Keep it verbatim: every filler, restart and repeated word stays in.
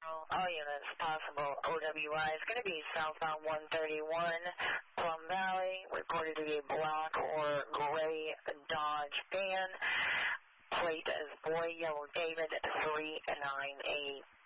All units, possible O W I is going to be southbound one thirty-one, Plum Valley, reported to be black or gray Dodge van. Plate is Boy Yellow David three nine eight.